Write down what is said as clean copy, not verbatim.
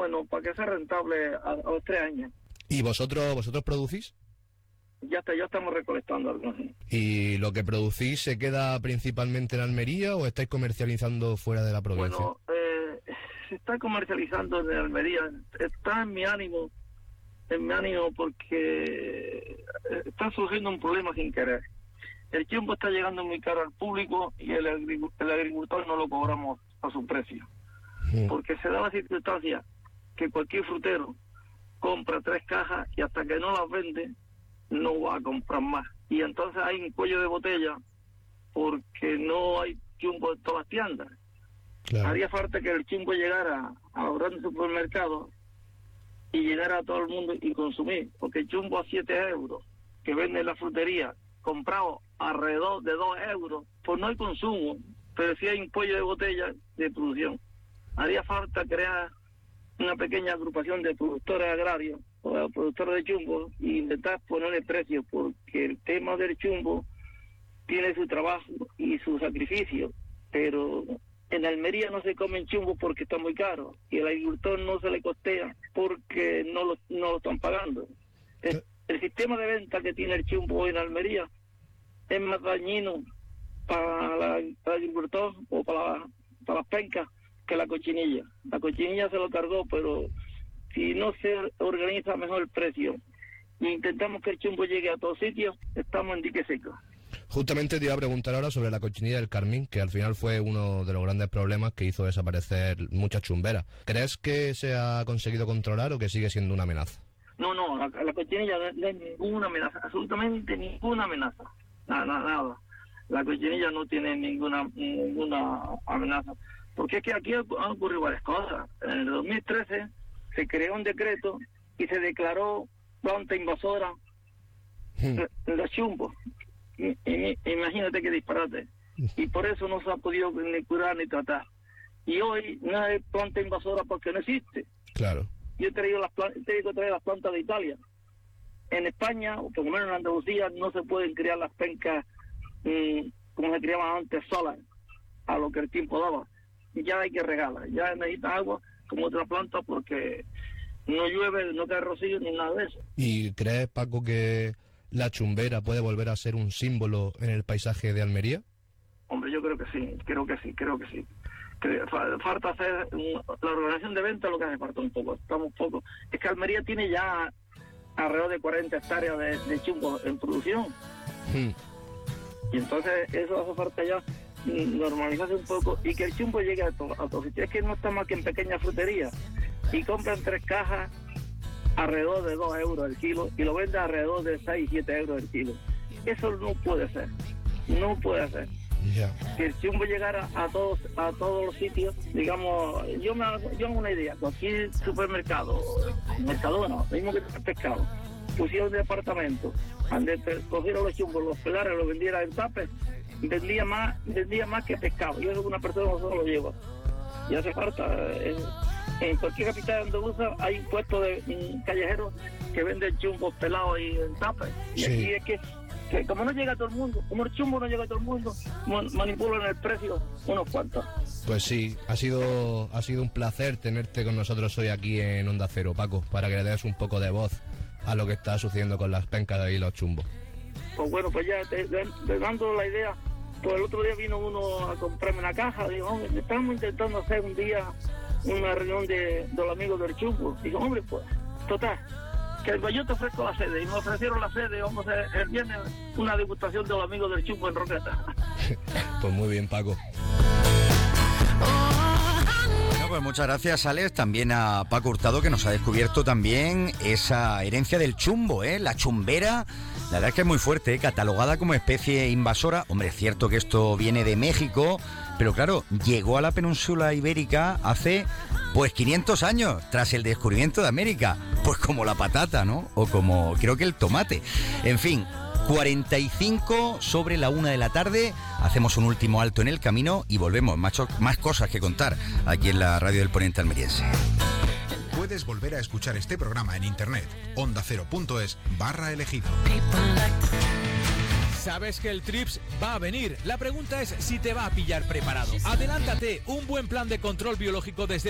bueno, para que sea rentable a los 3 años. ¿Y vosotros producís? Ya estamos recolectando algo. ¿Y lo que producís se queda principalmente en Almería o estáis comercializando fuera de la provincia? Bueno, se está comercializando en Almería. Está en mi ánimo porque está surgiendo un problema sin querer. El chumbo está llegando muy caro al público y el agricultor no lo cobramos a su precio. Porque se da la circunstancia que cualquier frutero compra 3 cajas y hasta que no las vende no va a comprar más. Y entonces hay un cuello de botella porque no hay chumbo en todas las tiendas. Claro. Haría falta que el chumbo llegara a los grandes supermercados y llegara a todo el mundo y consumir, porque el chumbo a 7 euros que vende en la frutería, comprado alrededor de 2 euros, pues no hay consumo, pero sí hay un cuello de botella de producción. Haría falta crear una pequeña agrupación de productores agrarios o productores de chumbo e intentar ponerle precio, porque el tema del chumbo tiene su trabajo y su sacrificio, pero en Almería no se comen chumbo porque está muy caro y el agricultor no se le costea porque no lo están pagando. El sistema de venta que tiene el chumbo en Almería es más dañino para el agricultor o para las pencas que la cochinilla. La cochinilla se lo cargó, pero si no se organiza mejor el precio e intentamos que el chumbo llegue a todos sitios, estamos en dique seco. Justamente te iba a preguntar ahora sobre la cochinilla del Carmín, que al final fue uno de los grandes problemas que hizo desaparecer muchas chumberas. ¿Crees que se ha conseguido controlar o que sigue siendo una amenaza? No, la cochinilla no es ninguna amenaza, absolutamente ninguna amenaza. Nada. La cochinilla no tiene ninguna amenaza. Porque es que aquí han ocurrido varias cosas. En el 2013 se creó un decreto y se declaró planta invasora los chumbos. Imagínate qué disparate. Y por eso no se ha podido ni curar ni tratar. Y hoy no hay planta invasora porque no existe. Claro. Yo he traído las plantas de Italia. En España, o por lo menos en Andalucía, no se pueden criar las pencas como se criaban antes solas, a lo que el tiempo daba. Ya hay que regarlas, ya necesita agua como otra planta porque no llueve, no cae rocío ni nada de eso. ¿Y crees, Paco, que la chumbera puede volver a ser un símbolo en el paisaje de Almería? Hombre, yo creo que sí. Falta hacer la organización de ventas, lo que hace falta un poco. Es que Almería tiene ya alrededor de 40 hectáreas de chumbo en producción. Y entonces eso hace falta ya normalizarse un poco y que el chumbo llegue a todos. Es que no está más que en pequeñas fruterías y compran 3 cajas alrededor de 2 euros el kilo y lo venden alrededor de 6, 7 euros el kilo. Eso no puede ser. Que el chumbo llegara a todos los sitios, digamos, yo hago una idea, cualquier supermercado, Mercadona, mismo que el pescado, pusieron de departamento, donde cogieron los chumbos, los pelares, los vendieran en tapes, vendía más que pescado. Yo soy una persona que solo lo lleva. Y hace falta, en cualquier capital andaluza hay un puesto de callejeros que venden chumbos pelados y en tapes. Y aquí es que como no llega a todo el mundo, como el chumbo no llega a todo el mundo, manipulan el precio unos cuantos. Pues sí, ha sido un placer tenerte con nosotros hoy aquí en Onda Cero, Paco, para que le des un poco de voz a lo que está sucediendo con las pencas y los chumbos. Pues bueno, pues ya te dando la idea, pues el otro día vino uno a comprarme una caja, digo, hombre, estamos intentando hacer un día una reunión de los amigos del chumbo. Digo, hombre, pues, total, que yo te ofrezco la sede, y me ofrecieron la sede, vamos a hacer el viernes una degustación de los amigos del chumbo en Roqueta. Pues muy bien, Paco. Bueno, pues muchas gracias, Alex, también a Paco Hurtado, que nos ha descubierto también esa herencia del chumbo, la chumbera. La verdad es que es muy fuerte, catalogada como especie invasora. Hombre, es cierto que esto viene de México, pero claro, llegó a la península ibérica hace, pues 500 años, tras el descubrimiento de América. Pues como la patata, ¿no? O como, creo que el tomate. En fin, 45 sobre la 1 de la tarde. Hacemos un último alto en el camino y volvemos. Más cosas que contar aquí en la radio del Poniente Almeriense. Puedes volver a escuchar este programa en internet, ondacero.es/elegido. Sabes que el TRIPS va a venir. La pregunta es si te va a pillar preparado. Adelántate, un buen plan de control biológico desde